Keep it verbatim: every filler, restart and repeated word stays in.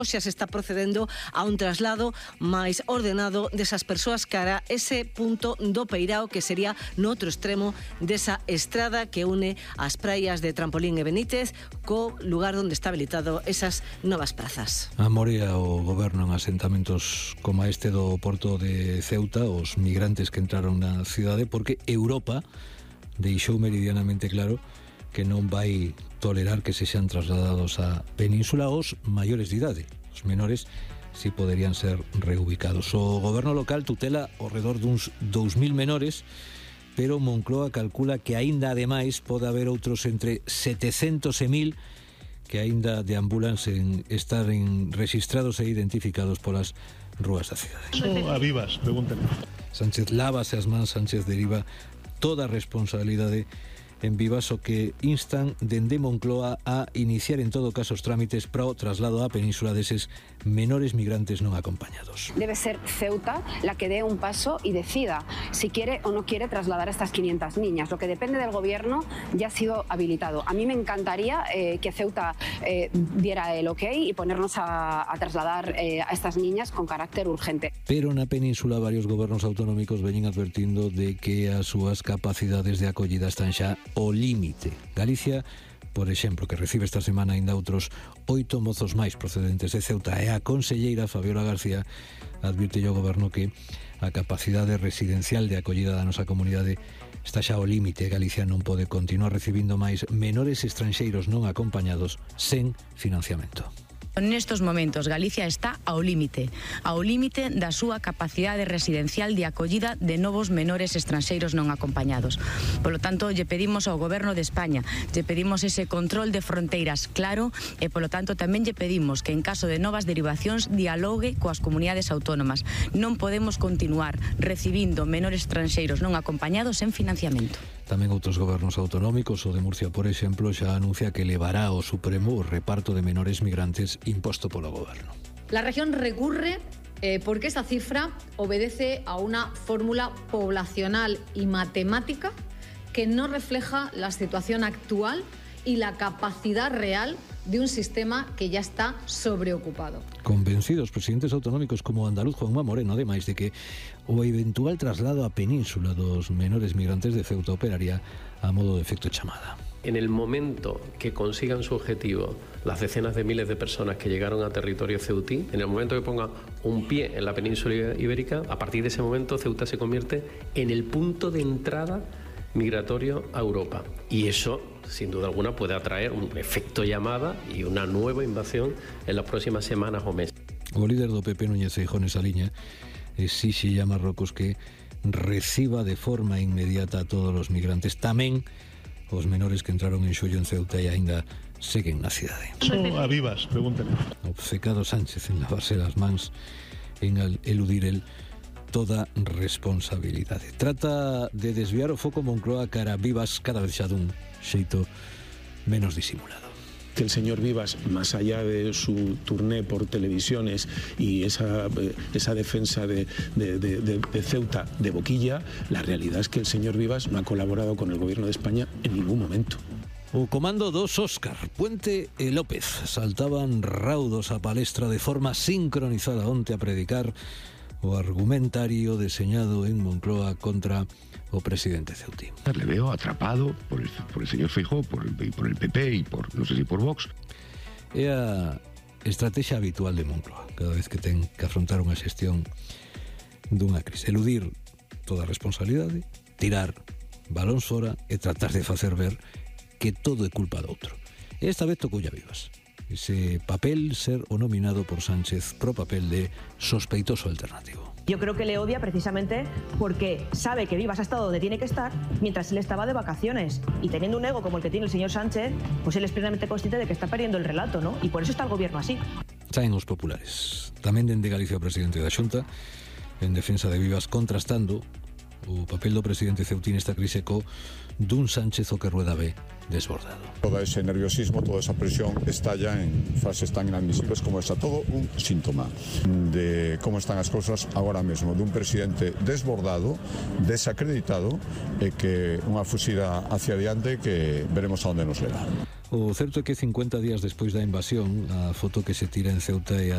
Xa se está procedendo a un traslado máis ordenado desas persoas cara ese punto do Peirao, que sería no outro extremo desa estrada que une as praias de Trampolín e Benítez co lugar onde está habilitado esas novas prazas. Amorea o goberno en asentamentos como este do porto de Ceuta, os migrantes que entraron na cidade, porque Europa deixou meridianamente claro que non vai tolerar que se sean trasladados á península os maiores de idade. Os menores si poderían ser reubicados. O goberno local tutela ao redor duns dous mil menores, pero Moncloa calcula que aínda ademais pode haber outros entre setecentos e mil que aínda deambulan sen estar en rexistrados e identificados polas rúas da cidade. A Vivas, pregúntale. Sánchez lávase as mans, Sánchez deriva toda a responsabilidade en Vivas, o que instan dende Moncloa a iniciar en todo caso os trámites para o traslado á península deses menores migrantes non acompañados. Debe ser Ceuta la que dé un paso y decida si quiere o no quiere trasladar a estas quinientas niñas. Lo que depende del gobierno ya ha sido habilitado. A mí me encantaría eh, que Ceuta eh, diera el ok y ponernos a, a trasladar eh, a estas niñas con carácter urgente. Pero na península varios gobernos autonómicos veñen advertindo de que as súas capacidades de acollida están xa o límite. Galicia, por exemplo, que recibe esta semana aínda outros oito mozos máis procedentes de Ceuta, e a conselleira Fabiola García advirte ao goberno que a capacidade residencial de acollida da nosa comunidade está xa ao límite. Galicia non pode continuar recibindo máis menores estranxeiros non acompañados sen financiamento. Nestos momentos Galicia está ao límite, ao límite da súa capacidade residencial de acollida de novos menores estranxeiros non acompañados. Polo tanto, lle pedimos ao Goberno de España, lle pedimos ese control de fronteiras claro e, polo tanto, tamén lle pedimos que en caso de novas derivacións dialogue coas comunidades autónomas. Non podemos continuar recibindo menores estranxeiros non acompañados sen financiamento. Tamén outros gobernos autonómicos, o de Murcia, por exemplo, xa anuncia que levará ao Supremo o reparto de menores migrantes imposto polo goberno. La región recurre eh, porque esa cifra obedece a una fórmula poblacional y matemática que no refleja la situación actual y la capacidad real de un sistema que ya está sobreocupado. Convencidos presidentes autonómicos como o andaluz Juanma Moreno, ademais de que o eventual traslado á península dos menores migrantes de Ceuta operaría a modo de efecto chamada. En el momento que consigan su objetivo las decenas de miles de personas que llegaron a territorio ceutí, en el momento que pongan un pie en la península ibérica, a partir de ese momento Ceuta se convierte en el punto de entrada migratorio a Europa. Y eso, sin duda alguna, puede atraer un efecto llamada y una nueva invasión en las próximas semanas o meses. O líder do P P, Núñez Feijóo, nesa liña, exixe a Marrocos que reciba de forma inmediata a todos os migrantes, tamén os menores que entraron en xullo en Ceuta e aínda seguen na cidade. A Vivas, pregúntale. Obcecado Sánchez en lavarse as mans, en eludir el toda responsabilidade. Trata de desviar o foco Moncloa cara a Vivas cada vez xa dun xeito menos disimulado. Que el señor Vivas, más allá de su turné por televisiones y esa, esa defensa de, de, de, de Ceuta de boquilla, la realidad es que el señor Vivas no ha colaborado con el gobierno de España en ningún momento. O comando dos Óscar, Puente e López saltaban raudos a palestra de forma sincronizada onte a predicar o argumentario deseñado en Moncloa contra o presidente ceutí. Le veo atrapado por el, por el señor Feijóo, por el, por el P P y por, no sé si por Vox. É a estrategia habitual de Moncloa cada vez que ten que afrontar unha xestión dunha crise. Eludir toda a responsabilidade, tirar balóns fora e tratar de facer ver que todo é culpa do outro. E esta vez tocou a Vivas. Ese papel ser o nominado por Sánchez pro papel de sospeitoso alternativo. Yo creo que le odia precisamente porque sabe que Vivas ha estado donde tiene que estar mientras él estaba de vacaciones. Y teniendo un ego como el que tiene el señor Sánchez, pues él es plenamente consciente de que está perdiendo el relato, ¿no? Y por eso está el gobierno así. Saen os populares. Tamén dende Galicia o presidente da Xunta, en defensa de Vivas, contrastando o papel do presidente ceutí nesta crise co dun Sánchez o que rueda ve desbordado. Todo ese nerviosismo, toda esa presión estalla en frases tan inadmisibles como esta. Todo un síntoma de cómo están as cousas agora mesmo, dun presidente desbordado, desacreditado e que unha fuxida hacia adiante que veremos a onde nos leva. O certo é que cincuenta días despois da invasión, a foto que se tira en Ceuta é a